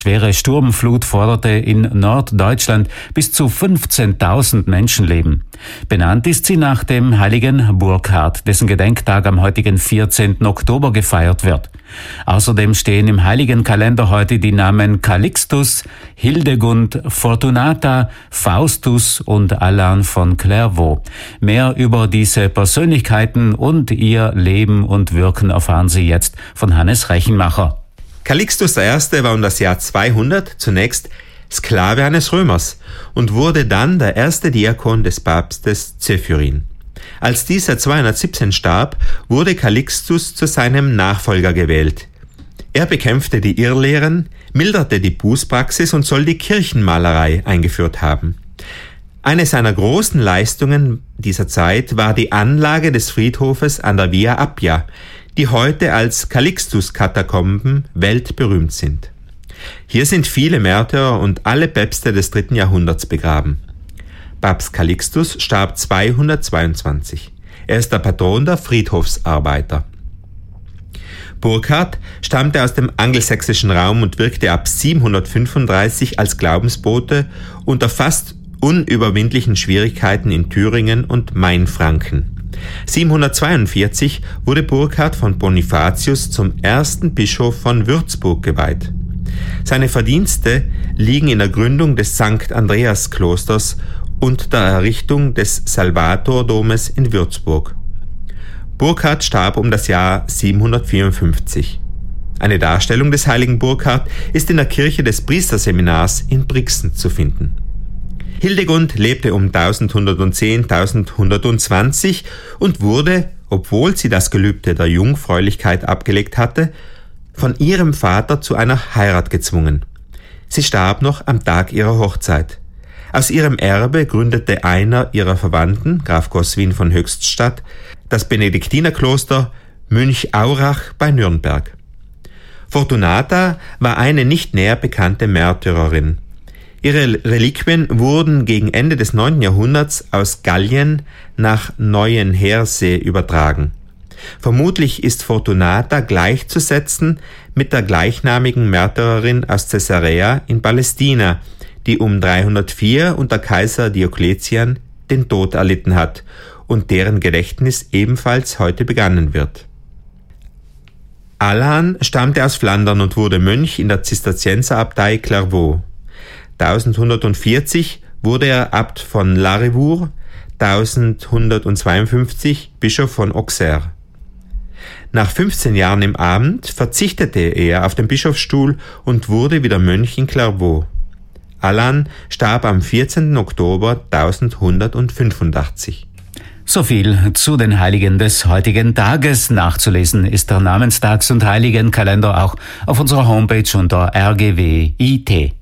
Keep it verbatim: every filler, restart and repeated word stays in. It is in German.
Schwere Sturmflut forderte in Norddeutschland bis zu fünfzehntausend Menschenleben. Benannt ist sie nach dem heiligen Burkhard, dessen Gedenktag am heutigen vierzehnten Oktober gefeiert wird. Außerdem stehen im heiligen Kalender heute die Namen Calixtus, Hildegund, Fortunata, Faustus und Alain von Clairvaux. Mehr über diese Persönlichkeiten und ihr Leben und Wirken erfahren Sie jetzt von Hannes Rechenmacher. Calixtus der Erste war um das Jahr zweihundert zunächst Sklave eines Römers und wurde dann der erste Diakon des Papstes Zephyrin. Als dieser zweihundertsiebzehn starb, wurde Calixtus zu seinem Nachfolger gewählt. Er bekämpfte die Irrlehren, milderte die Bußpraxis und soll die Kirchenmalerei eingeführt haben. Eine seiner großen Leistungen dieser Zeit war die Anlage des Friedhofes an der Via Appia, die heute als Calixtus-Katakomben weltberühmt sind. Hier sind viele Märtyrer und alle Päpste des dritten Jahrhunderts begraben. Papst Calixtus starb zweihundertzweiundzwanzig. Er ist der Patron der Friedhofsarbeiter. Burkhard stammte aus dem angelsächsischen Raum und wirkte ab siebenhundertfünfunddreißig als Glaubensbote unter fast unüberwindlichen Schwierigkeiten in Thüringen und Mainfranken. siebenhundertzweiundvierzig wurde Burkhard von Bonifatius zum ersten Bischof von Würzburg geweiht. Seine Verdienste liegen in der Gründung des Sankt Andreas Klosters und der Errichtung des Salvatordomes in Würzburg. Burkhard starb um das Jahr siebenhundertvierundfünfzig. Eine Darstellung des heiligen Burkhard ist in der Kirche des Priesterseminars in Brixen zu finden. Hildegund lebte um elfhundertzehn bis elfhundertzwanzig und wurde, obwohl sie das Gelübde der Jungfräulichkeit abgelegt hatte, von ihrem Vater zu einer Heirat gezwungen. Sie starb noch am Tag ihrer Hochzeit. Aus ihrem Erbe gründete einer ihrer Verwandten, Graf Goswin von Höchststadt, das Benediktinerkloster Münch-Aurach bei Nürnberg. Fortunata war eine nicht näher bekannte Märtyrerin. Ihre Reliquien wurden gegen Ende des neunten Jahrhunderts aus Gallien nach Neuenheersee übertragen. Vermutlich ist Fortunata gleichzusetzen mit der gleichnamigen Märtyrerin aus Caesarea in Palästina, die um dreihundertvier unter Kaiser Diokletian den Tod erlitten hat und deren Gedächtnis ebenfalls heute begangen wird. Alain stammte aus Flandern und wurde Mönch in der Zisterzienserabtei Clairvaux. elfhundertvierzig wurde er Abt von Larivur, elfhundertzweiundfünfzig Bischof von Auxerre. Nach fünfzehn Jahren im Amt verzichtete er auf den Bischofsstuhl und wurde wieder Mönch in Clairvaux. Alain starb am vierzehnten Oktober elfhundertfünfundachtzig. So viel zu den Heiligen des heutigen Tages. Nachzulesen ist der Namenstags- und Heiligenkalender auch auf unserer Homepage unter R G W I T.